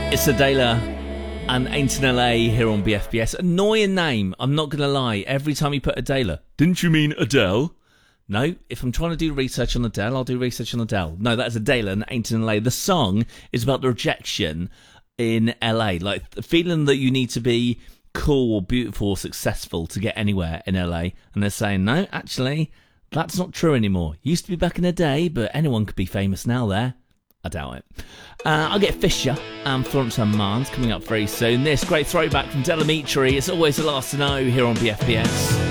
It's Adela and Ain't in LA here on BFBS. Annoying name, I'm not going to lie. Every time you put Adela, didn't you mean Adele? No, if I'm trying to do research on Adele, I'll do research on Adele. No, that's Adela and Ain't in LA. The song is about the rejection in LA. Like the feeling that you need to be cool or beautiful or successful to get anywhere in LA. And they're saying, no, actually, that's not true anymore. Used to be back in the day, but anyone could be famous now there. I doubt it. I'll get Fisher and Florence and Mars coming up very soon. This great throwback from Delamitri. It's always the last to know here on BFBS.